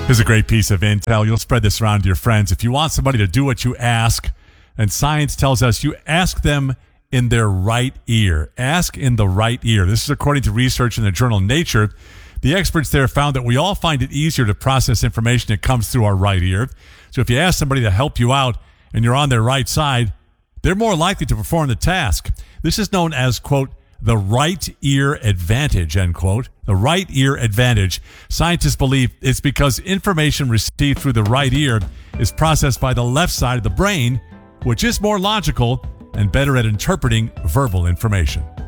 Here's a great piece of intel. You'll spread this around to your friends. If you want somebody to do what you ask, and science tells us you ask them in their right ear. Ask in the right ear. This is according to research in the journal Nature. The experts there found that we all find it easier to process information that comes through our right ear. So if you ask somebody to help you out and you're on their right side, they're more likely to perform the task. This is known as, quote, the right ear advantage, end quote. The right ear advantage. Scientists believe it's because information received through the right ear is processed by the left side of the brain, which is more logical and better at interpreting verbal information.